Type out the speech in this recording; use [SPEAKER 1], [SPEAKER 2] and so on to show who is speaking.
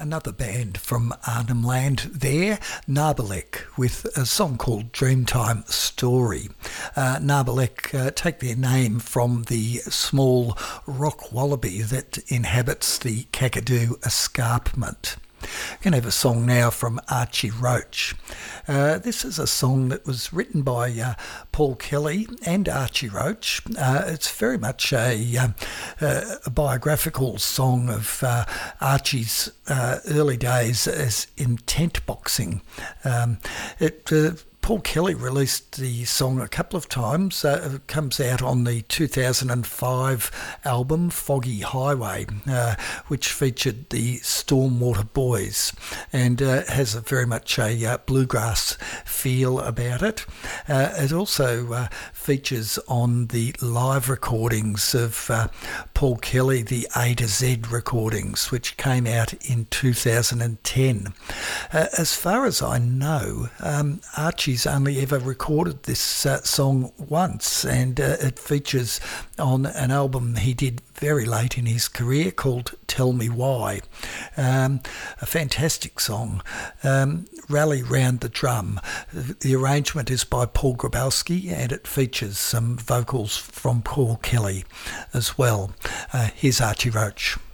[SPEAKER 1] Another band from Arnhem Land there, Narbalek, with a song called Dreamtime Story. Narbalek take their name from the small rock wallaby that inhabits the Kakadu Escarpment. We're going to have a song now from Archie Roach. This is a song that was written by Paul Kelly and Archie Roach. It's very much a biographical song of Archie's early days as in tent boxing. Paul Kelly released the song a couple of times. It comes out on the 2005 album Foggy Highway, which featured the Stormwater Boys and has a very much a bluegrass feel about it. It also features on the live recordings of Paul Kelly, the A to Z recordings, which came out in 2010. As far as I know, Archie's only ever recorded this song once, and it features on an album he did very late in his career called Tell Me Why. A fantastic song, Rally Round the Drum. The arrangement is by Paul Grabowski and it features some vocals from Paul Kelly as well. Here's Archie Roach.